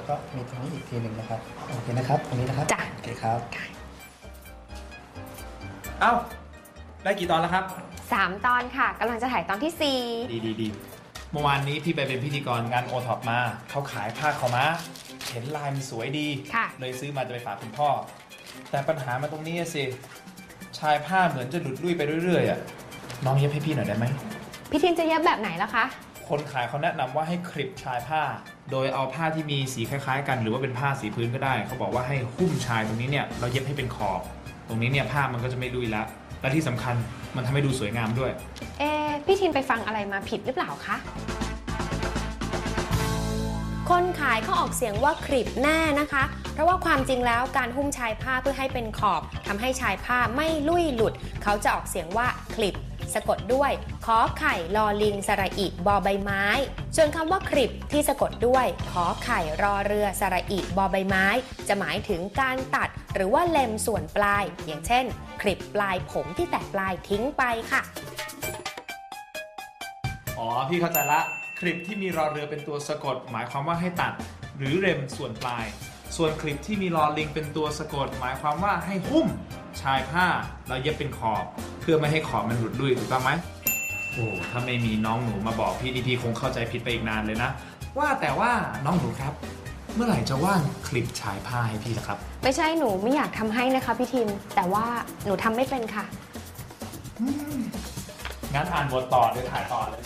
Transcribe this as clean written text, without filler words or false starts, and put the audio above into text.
ก็มีตรงนี้อีกทีหนึ่งนะครับโอเคนะครับตรงนี้นะครับจ้ะโอเคครับเอ้าได้กี่ตอนแล้วครับ 3 ตอนค่ะกำลังจะถ่ายตอนที่ดีเมื่อวานนี้พี่ไปเป็นพิธีกรงานโอท็อปมาเขาขายผ้าขาวม้าเห็นลายมันสวยดีค่ะเลยซื้อมาจะไปฝากคุณพ่อ แต่ปัญหามาตรงนี้สิชายผ้าเหมือนจะหลุดลุ่ยไปเรื่อยๆอ่ะน้องเย็บให้พี่หน่อยได้ไหม 4พี่ทินจะเย็บแบบไหนล่ะคะคนขายเขาแนะนำว่าให้คลิปชายผ้า โดยเอาผ้าที่มีสีคล้ายๆ กันหรือว่าเป็นผ้าสีพื้นก็ได้เขาบอกว่าให้หุ้มชายตรงนี้เนี่ยเราเย็บให้เป็นขอบตรงนี้เนี่ยผ้ามันก็จะไม่ลุยแล้วและที่สำคัญมันทำให้ดูสวยงามด้วยพี่ทินไปฟังอะไรมาผิดหรือเปล่าคะคนขายเขาออกเสียงว่าคลิปแน่นะคะ เพราะว่าความจริงแล้วการหุ้มชายผ้าเพื่อให้เป็นขอบทำให้ชายผ้าไม่ลุ่ยหลุด เขาจะออกเสียงว่าคลิปสะกดด้วยขอไข่ลอลิงสระอิบอใบไม้ส่วนคำว่าคลิปที่สะกดด้วยขอไข่รอเรือสระอิบอใบไม้จะหมายถึงการตัดหรือว่าเล็มส่วนปลาย อย่างเช่นคลิปปลายผมที่แตกปลายทิ้งไปค่ะอ๋อพี่เข้าใจละคลิปที่มีรอเรือเป็นตัวสะกดหมายความว่าให้ตัด หรือเร็มส่วนปลาย ส่วนคลิปที่มีรอลิงเป็นตัวสะกดหมายความว่าให้หุ้มชายผ้าแล้วเย็บเป็นขอบ เพื่อไม่ให้ขอบมันหลุดลุ่ยถูกต้องไหมโอ้ถ้าไม่มีน้องหนูมาบอกพี่นี่พี่คงเข้าใจผิดไปอีกนานเลยนะว่าแต่ว่าน้องหนูครับ เมื่อไหร่จะว่างคลิปชายผ้าให้พี่ล่ะครับไม่ใช่หนูไม่อยากทำให้นะคะพี่ทินแต่ว่าหนูทำไม่เป็นค่ะงั้นอ่านบทต่อเดี๋ยวถ่ายต่อเลย